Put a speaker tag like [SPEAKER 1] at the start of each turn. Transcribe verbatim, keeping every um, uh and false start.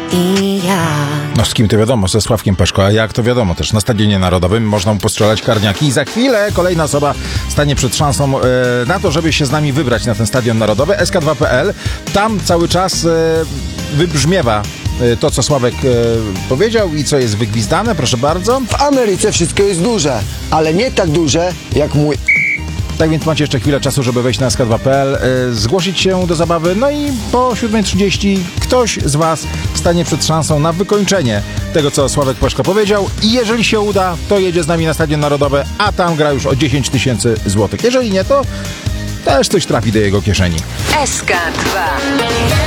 [SPEAKER 1] i ja.
[SPEAKER 2] No z kim to wiadomo, ze Sławkiem Peszko, a jak to wiadomo też, na Stadionie Narodowym można mu postrzelać karniaki i za chwilę kolejna osoba stanie przed szansą e, na to, żeby się z nami wybrać na ten Stadion Narodowy. S K dwa kropka P L, tam cały czas e, wybrzmiewa e, to, co Sławek e, powiedział i co jest wygwizdane, proszę bardzo.
[SPEAKER 3] W Ameryce wszystko jest duże, ale nie tak duże jak mój...
[SPEAKER 2] Tak więc macie jeszcze chwilę czasu, żeby wejść na S K dwa kropka P L, y, zgłosić się do zabawy, no i po siódma trzydzieści ktoś z was stanie przed szansą na wykończenie tego, co Sławek Peszko powiedział i jeżeli się uda, to jedzie z nami na Stadion Narodowy, a tam gra już o dziesięć tysięcy złotych. Jeżeli nie, to też coś trafi do jego kieszeni.
[SPEAKER 1] S K dwa.